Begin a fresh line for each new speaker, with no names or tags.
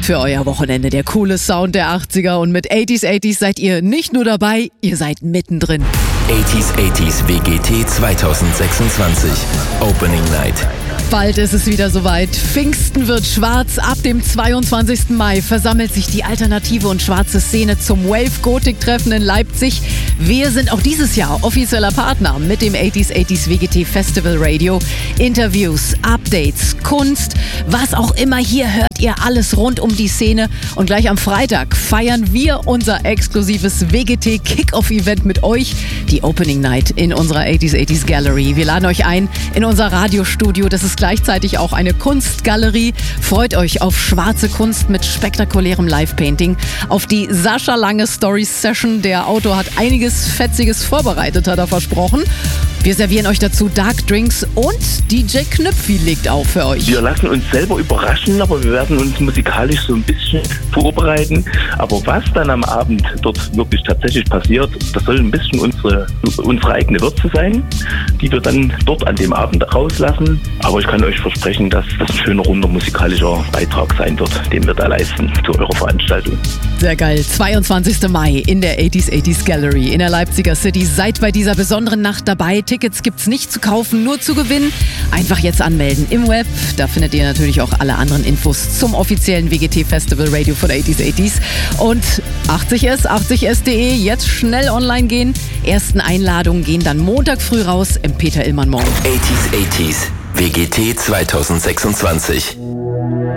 Für euer Wochenende der coole Sound der 80er und mit 80s seid ihr nicht nur dabei, ihr seid mittendrin.
80s WGT 2026 Opening Night.
Bald ist es wieder soweit. Pfingsten wird schwarz. Ab dem 22. Mai versammelt sich die alternative und schwarze Szene zum Wave-Gothic-Treffen in Leipzig. Wir sind auch dieses Jahr offizieller Partner mit dem 80s WGT Festival Radio. Interviews, Updates, Kunst, was auch immer. Hier hört ihr alles rund um die Szene. Und gleich am Freitag feiern wir unser exklusives WGT Kick-Off-Event mit euch. Die Opening Night in unserer 80s Gallery. Wir laden euch ein in unser Radiostudio. Das ist gleichzeitig auch eine Kunstgalerie. Freut euch auf schwarze Kunst mit spektakulärem Live-Painting, auf die Sascha Lange Stories Session. Der Autor hat einiges Fetziges vorbereitet, hat er versprochen. Wir servieren euch dazu Dark Drinks und DJ Knüpfi legt auf für euch.
Wir lassen uns selber überraschen, aber wir werden uns musikalisch so ein bisschen vorbereiten. Aber was dann am Abend dort wirklich tatsächlich passiert, das soll ein bisschen unsere eigene Würze sein, die wir dann dort an dem Abend rauslassen. Aber ich kann euch versprechen, dass das ein schöner, runder musikalischer Beitrag sein wird, den wir da leisten zu eurer Veranstaltung.
Sehr geil. 22. Mai in der 80s Gallery in der Leipziger City. Seid bei dieser besonderen Nacht dabei. Tickets gibt's nicht zu kaufen, nur zu gewinnen. Einfach jetzt anmelden im Web. Da findet ihr natürlich auch alle anderen Infos zum offiziellen WGT Festival Radio von 80s. Und 80s.de jetzt schnell online gehen. Ersten Einladungen gehen dann Montag früh raus im Peter Illmann Morgen.
80s WGT 2026.